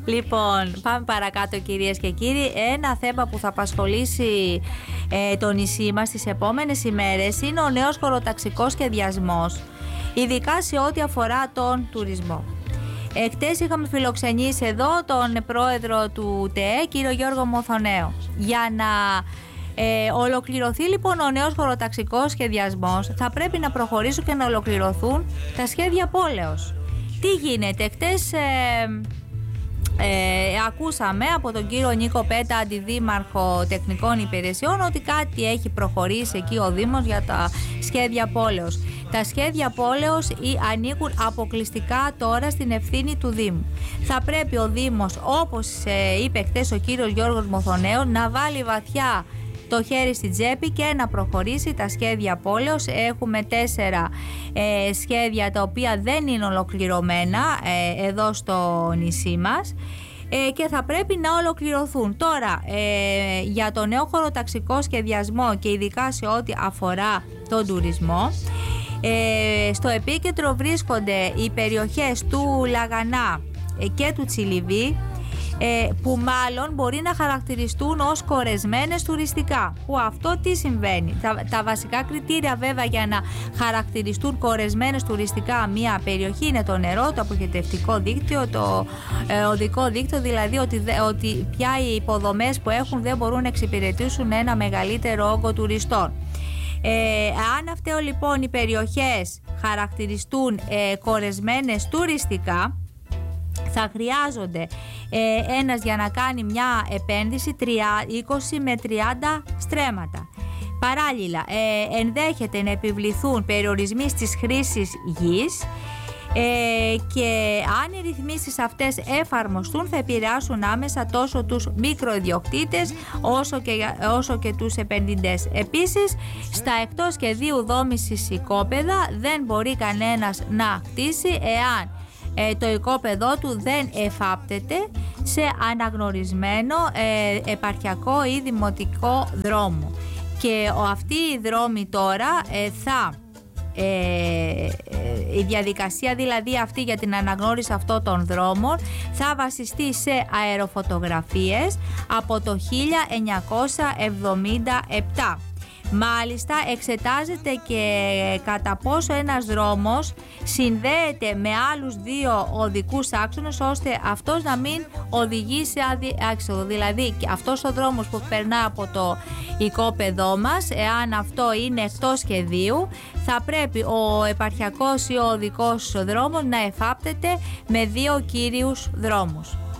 Λοιπόν, πάμε παρακάτω κυρίες και κύριοι. Ένα θέμα που θα απασχολήσει το νησί μας τις επόμενες ημέρες είναι ο νέος χωροταξικός σχεδιασμός, ειδικά σε ό,τι αφορά τον τουρισμό. Χτες είχαμε φιλοξενήσει εδώ τον πρόεδρο του ΤΕΕ, κύριο Γιώργο Μοθονέο, για να ολοκληρωθεί λοιπόν ο νέος χωροταξικός σχεδιασμός. Θα πρέπει να προχωρήσουν και να ολοκληρωθούν τα σχέδια πόλεως. Τι γίνεται? Χτες ακούσαμε από τον κύριο Νίκο Πέτα, αντιδήμαρχο τεχνικών υπηρεσιών, ότι κάτι έχει προχωρήσει εκεί ο Δήμος για τα σχέδια πόλεως. Τα σχέδια πόλεως ανήκουν αποκλειστικά τώρα στην ευθύνη του Δήμου. Θα πρέπει ο Δήμος, όπως είπε χτες ο κύριος Γιώργος Μοθονέου, να βάλει βαθιά το χέρι στην τσέπη και να προχωρήσει τα σχέδια πόλεως. Έχουμε 4 σχέδια τα οποία δεν είναι ολοκληρωμένα εδώ στο νησί μας και θα πρέπει να ολοκληρωθούν. Τώρα για το νέο χωροταξικό σχεδιασμό και ειδικά σε ό,τι αφορά τον τουρισμό, στο επίκεντρο βρίσκονται οι περιοχές του Λαγανά και του Τσιλιβί, που μάλλον μπορεί να χαρακτηριστούν ως κορεσμένες τουριστικά. Που αυτό τι συμβαίνει? Τα βασικά κριτήρια βέβαια για να χαρακτηριστούν κορεσμένες τουριστικά μια περιοχή είναι το νερό, το αποχετευτικό δίκτυο, το οδικό δίκτυο, δηλαδή ότι πια οι υποδομές που έχουν δεν μπορούν να εξυπηρετήσουν ένα μεγαλύτερο όγκο τουριστών. Αν αυτές λοιπόν οι περιοχές χαρακτηριστούν κορεσμένες τουριστικά, θα χρειάζονται ένας για να κάνει μια επένδυση 20 με 30 στρέμματα. Παράλληλα, ενδέχεται να επιβληθούν περιορισμοί στις χρήσεις γης και αν οι ρυθμίσεις αυτές εφαρμοστούν θα επηρεάσουν άμεσα τόσο τους μικροϊδιοκτήτες όσο και τους επενδυτές. Επίσης, στα εκτός σχεδίου δόμησης οικόπεδα δεν μπορεί κανένας να χτίσει εάν το οικόπεδό του δεν εφάπτεται σε αναγνωρισμένο επαρχιακό ή δημοτικό δρόμο. Και αυτοί οι δρόμοι τώρα η διαδικασία δηλαδή αυτή για την αναγνώριση αυτών των δρόμων θα βασιστεί σε αεροφωτογραφίες από το 1977. Μάλιστα εξετάζεται και κατά πόσο ένας δρόμος συνδέεται με άλλους 2 οδικούς άξονες ώστε αυτός να μην οδηγεί σε άξοδο. Δηλαδή αυτός ο δρόμος που περνά από το οικόπεδό μας, εάν αυτό είναι εκτός σχεδίου, θα πρέπει ο επαρχιακός ή ο οδικός δρόμος να εφάπτεται με 2 κύριους δρόμους.